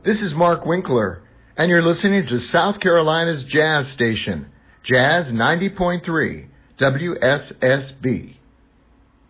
This is Mark Winkler, and you're listening to South Carolina's Jazz Station, Jazz 90.3, WSSB.